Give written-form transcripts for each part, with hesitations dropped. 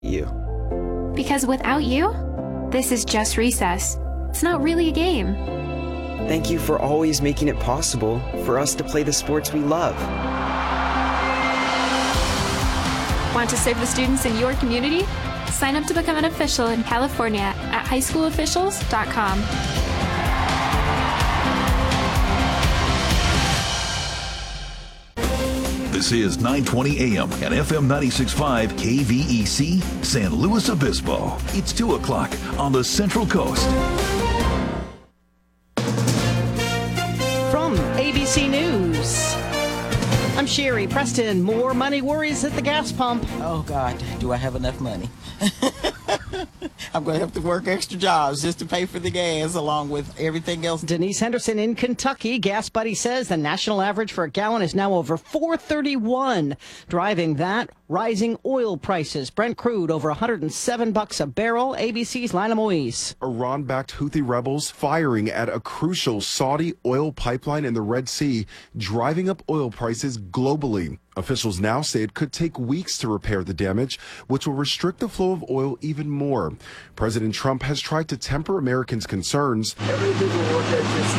You. Because without you, this is just recess. It's not really a game. Thank you for always making it possible for us to play the sports we love. Want to serve the students in your community? Sign up to become an official in California at highschoolofficials.com. This is 920 AM and FM 96.5 KVEC, San Luis Obispo. It's 2 o'clock on the Central Coast. From ABC News, I'm Sherry. Preston, more money worries at the gas pump. Oh, God, do I have enough money? I'm going to have to work extra jobs just to pay for the gas along with everything else. Denise Henderson in Kentucky. Gas Buddy says the national average for a gallon is now over $4.31. Driving that, rising oil prices. Brent crude over $107 a barrel. ABC's Lina Moise. Iran-backed Houthi rebels firing at a crucial Saudi oil pipeline in the Red Sea, driving up oil prices globally. Officials now say it could take weeks to repair the damage, which will restrict the flow of oil even more. President Trump has tried to temper Americans' concerns. Everything will work out just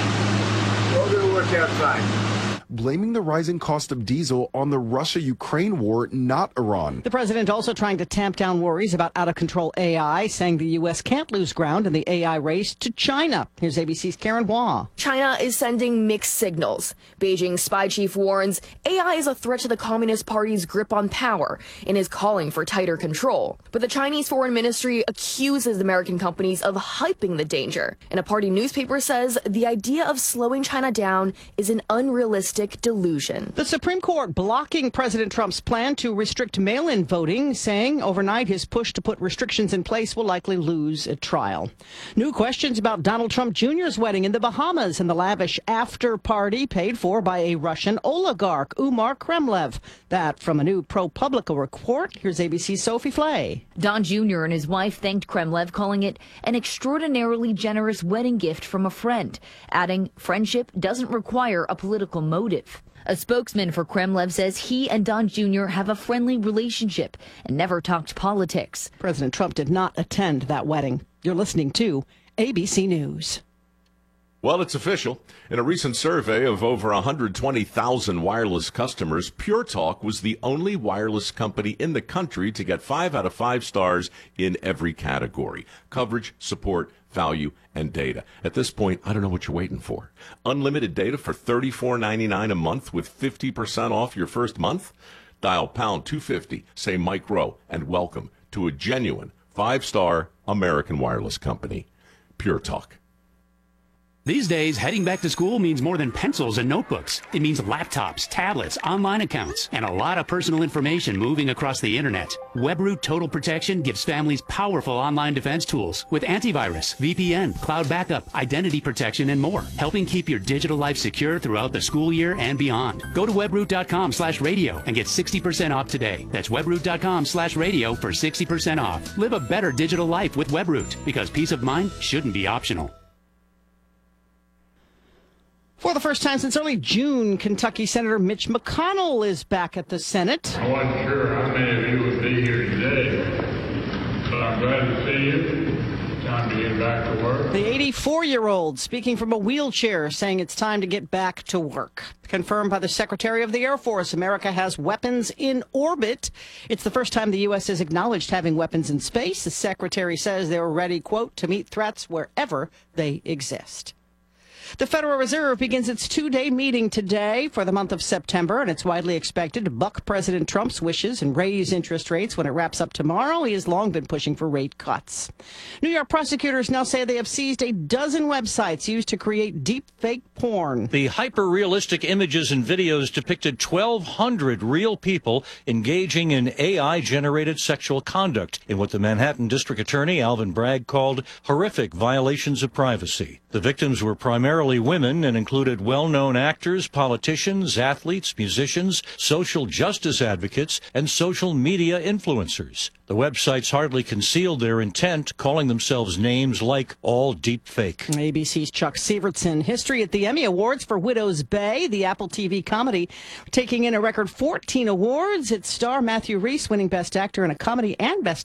fine. It's all going to work out fine. Blaming the rising cost of diesel on the Russia-Ukraine war, not Iran. The president also trying to tamp down worries about out-of-control AI, saying the U.S. can't lose ground in the AI race to China. Here's ABC's Karen Hua. China is sending mixed signals. Beijing's spy chief warns AI is a threat to the Communist Party's grip on power and is calling for tighter control. But the Chinese Foreign Ministry accuses American companies of hyping the danger. And a party newspaper says the idea of slowing China down is an unrealistic delusion. The Supreme Court blocking President Trump's plan to restrict mail-in voting, saying overnight his push to put restrictions in place will likely lose at trial. New questions about Donald Trump Jr.'s wedding in the Bahamas and the lavish after-party paid for by a Russian oligarch, Umar Kremlev. That from a new ProPublica report. Here's ABC's Sophie Flay. Don Jr. and his wife thanked Kremlev, calling it an extraordinarily generous wedding gift from a friend, adding friendship doesn't require a political motive. A spokesman for Kremlev says he and Don Jr. have a friendly relationship and never talked politics. President Trump did not attend that wedding. You're listening to ABC News. Well, it's official. In a recent survey of over 120,000 wireless customers, Pure Talk was the only wireless company in the country to get 5 out of 5 stars in every category: coverage, support, value, and data. At this point, I don't know what you're waiting for. Unlimited data for $34.99 a month with 50% off your first month? Dial pound 250, say Mike Rowe, and welcome to a genuine 5-star American wireless company, Pure Talk. These days, heading back to school means more than pencils and notebooks. It means laptops, tablets, online accounts, and a lot of personal information moving across the internet. WebRoot Total Protection gives families powerful online defense tools with antivirus, VPN, cloud backup, identity protection, and more, helping keep your digital life secure throughout the school year and beyond. Go to webroot.com/radio and get 60% off today. That's webroot.com/radio for 60% off. Live a better digital life with WebRoot, because peace of mind shouldn't be optional. For the first time since early June, Kentucky Senator Mitch McConnell is back at the Senate. I wasn't sure how many of you would be here today, but I'm glad to see you. Time to get back to work. The 84-year-old speaking from a wheelchair, saying it's time to get back to work. Confirmed by the Secretary of the Air Force, America has weapons in orbit. It's the first time the U.S. has acknowledged having weapons in space. The Secretary says they're ready, quote, to meet threats wherever they exist. The Federal Reserve begins its 2-day meeting today for the month of September, and it's widely expected to buck President Trump's wishes and raise interest rates when it wraps up tomorrow. He has long been pushing for rate cuts. New York prosecutors now say they have seized a dozen websites used to create deep fake porn. The hyper-realistic images and videos depicted 1,200 real people engaging in AI-generated sexual conduct in what the Manhattan District Attorney Alvin Bragg called horrific violations of privacy. The victims were primarily primarily women and included well-known actors, politicians, athletes, musicians, social justice advocates, and social media influencers. The websites hardly concealed their intent, calling themselves names like All Deep Fake. ABC's Chuck Severson. History at the Emmy Awards for Widow's Bay, the Apple TV comedy, taking in a record 14 awards. Its star Matthew Rhys winning Best Actor in a Comedy and Best